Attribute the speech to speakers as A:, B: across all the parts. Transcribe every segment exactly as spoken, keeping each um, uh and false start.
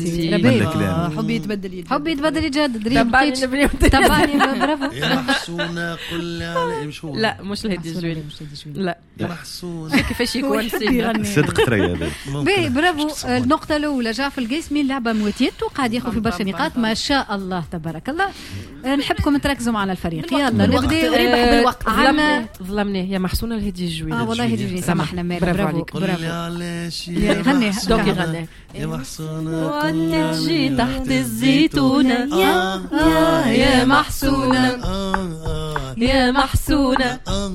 A: حبي يتبدل يجدد
B: حبي يتبدل يجدد
C: تبعني
B: تبعني برافو
D: يا محسونة قل على مش هو
C: لا مش الهدي الجويل لا
D: يا محسونة
C: كيفاش يكون
E: صدق ثريا
B: باهي برافو. النقطة الأولى جعفر القاسمي لعبة موتيت وقاعد ياخذ في برشا نقاط ما شاء الله تبارك الله. نحبكم تركزوا معنا الفريق. يلا نبدا
C: بالوقت. ظلمناه ظلمناه يا محسونة الهدي الجويل.
B: اه والله هدي الجويل سامحنا مال. برافو برافو
D: غني
C: دوكي غنى
D: يا محسونة
C: وتجي تحت الزيتونة
D: يا
C: يا محسونة يا محسونة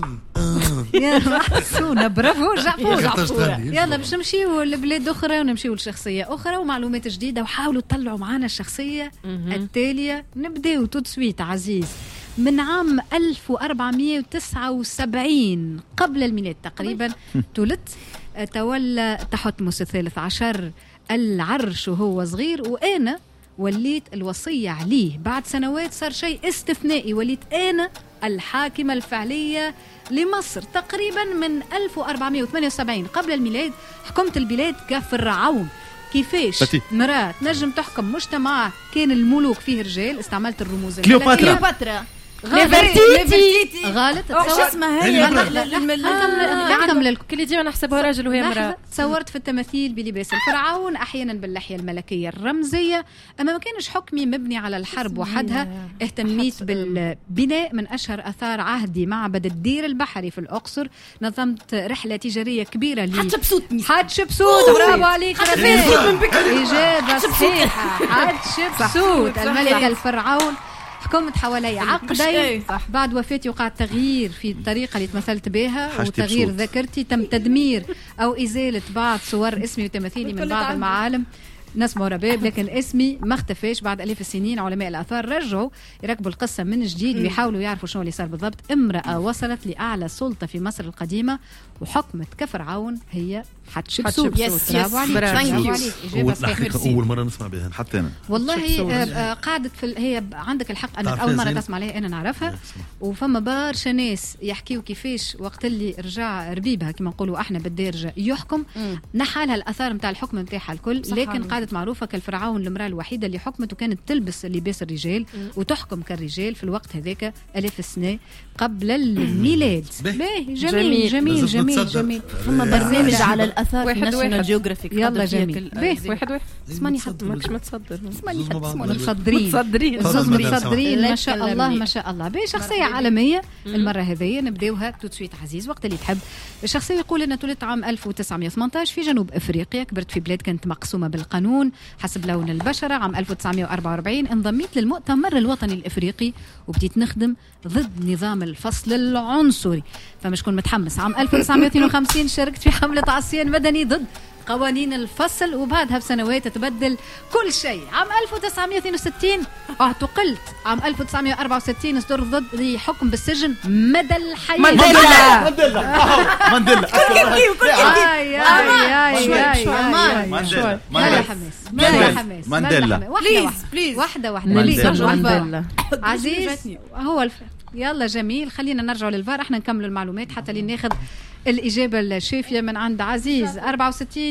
B: يا محسونة. برافو جعفر. يلا باش نمشيو لبلاد أخرى ونمشيو لشخصية أخرى ومعلومات جديدة وحاولوا تطلعوا معنا الشخصية التالية. نبداو تو سويت عزيز من عام ألف وأربعمائة وتسعة وسبعين قبل الميلاد تقريبا تولد. تولى تحتمس الثالث عشر العرش وهو صغير وأنا وليت الوصية عليه. بعد سنوات صار شيء استثنائي، وليت أنا الحاكمة الفعلية لمصر تقريبا من ألف وأربعمائة وثمانية وسبعين قبل الميلاد. حكمت البلاد كفرعون. كيفاش مرأة نجم تحكم مجتمع كان الملوك فيه رجال؟ استعملت الرموز
A: كليوباترا
B: نفرتيتي غلط.
A: شو اسمها هي؟
B: نكمل
C: كل ديما نحسبها راجل وهي امرأة.
B: تصورت في التماثيل بلباس الفرعون أحيانا باللحية الملكية الرمزية. أما ما كانش حكمي مبني على الحرب وحدها. اهتميت بالبناء. من أشهر أثار عهدي معبد الدير البحري في الأقصر. نظمت رحلة تجارية كبيرة لي
A: حتشبسوت
B: حتشبسوت. برافو عليك إجابة صحيحة. حتشبسوت الملكة الفرعون. حكمت حوالي عقدين. بعد وفاتي وقع تغيير في الطريقة اللي تمثلت بها وتغيير ذاكرتي. تم تدمير أو إزالة بعض صور اسمي وتماثيلي من بعض المعالم نسمه رباب، لكن اسمي ما اختفاش. بعد ألاف السنين علماء الآثار رجعوا يركبوا القصة من جديد ويحاولوا يعرفوا شنو اللي صار بالضبط. امرأة وصلت لأعلى سلطة في مصر القديمة وحكمت كفرعون هي حتشبسوت. برافو عليك. إجابة صحيحة.
D: أول مرة نسمع بها حتى أنا
B: والله. قاعدة في هي عندك الحق أنك أول مرة تسمع عليها. أنا نعرفها وفما برشا ناس يحكيوا كيفاش وقت اللي رجع ربيبها كما نقولوا احنا بالدارجة يحكم نحالها الأثار متاع الحكم متاعها الكل. لكن قاعدة معروفة كالفرعون المرأة الوحيدة اللي حكمت وكانت تلبس لباس الرجال وتحكم كالرجال في الوقت هذاك ألاف السنة قبل الميلاد. باهي جميل جميل جميل جميل.
A: ثم برنامج على الأثار في ناشونال
B: جيوغرافيك. يلا جميل. باهي
C: واحد واحد
B: اسمعني حتى
C: ماكش متصدر.
B: اسمعني حتى متصدرين
C: متصدرين
B: متصدرين ما شاء الله ما شاء الله. باهي شخصية عالمية المرة هذه نبداوها تو سويت عزيز وقت اللي تحب. الشخصية يقول أن تولدت عام ألف وتسعمائة وثمانية عشر في جنوب أفريقيا. كبرت في بلاد كانت مقسومة بالقانون حسب لون البشرة. عام ألف وتسعمائة وأربعة وأربعين انضميت للمؤتمر الوطني الأفريقي وبديت نخدم ضد نظام الفصل العنصري. فمش كون متحمس. عام ألف وتسعمائة واثنين وخمسين شاركت في حملة عصيان مدني ضد قوانين الفصل وبعدها بسنوات تبدل كل شيء. عام ألف وتسعمائة واثنين وستين اعتقلت. عام ألف وتسعمائة وأربعة وستين اصدر ضدي حكم بالسجن مدى الحياة.
E: مانديلا مانديلا مانديلا
B: اي اي اي مانديلا حماس
E: مانديلا
B: بليز بليز واحدة واحدة
C: مانديلا
B: عزيز هو الف... يلا جميل. خلينا نرجع للفار احنا نكمل المعلومات حتى اللي ناخذ الإجابة الشافية من عند عزيز. أربعة وستين